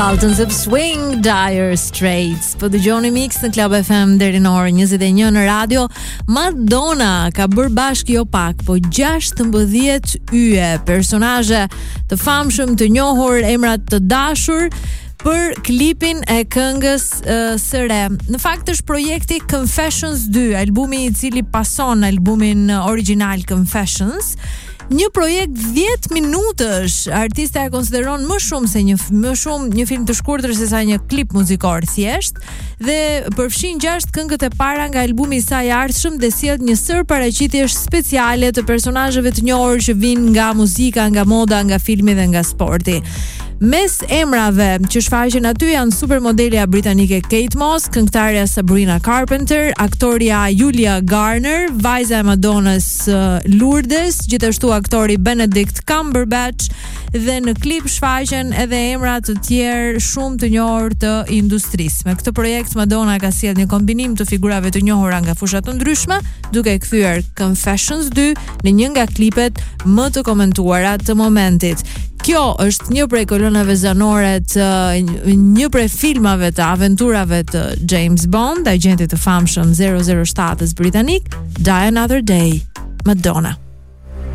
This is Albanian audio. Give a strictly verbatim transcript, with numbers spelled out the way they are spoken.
Sultans of Swing, Dire Straits. Po dëgjoni Mix në Club F M deri në orën njëzet e një në radio. Madonna ka bërë bashkë jo pak, po gjashtëmbëdhjetë yje, personazhe të famshëm, të njohur, emra të dashur për klipin e këngës uh, së re. Në fakt është projekti Confessions dy, albumi i cili pason albumin original Confessions. Një projekt dhjetë minutësh. Artista e konsideron më shumë se një më shumë një film të shkurtër se sa një klip muzikor thjesht, dhe përfshin gjashtë këngët e para nga albumi i saj i ardhshëm dhe sjell një sër paraqitjesh speciale të personazheve të njohur që vijnë nga muzika, nga moda, nga filmi dhe nga sporti. Mes emrave që shfaqen aty janë supermodelja britanike Kate Moss, këngëtarja Sabrina Carpenter, aktoria Julia Garner, vajza e Madonnas uh, Lourdes, gjithashtu aktori Benedict Cumberbatch, dhe në klip shfaqen edhe emra të tjerë shumë të njohur të industrisë. Me këtë projekt Madonna ka sjellë një kombinim të figurave të njohura nga fusha të ndryshme, duke kthyer Confessions dy në një nga klipet më të komentuara të momentit. Kjo është një prej kolonave zanore të një prej filmave të aventurave të James Bond, agentit të famshëm zero zero shtatës britanik, Die Another Day, Madonna.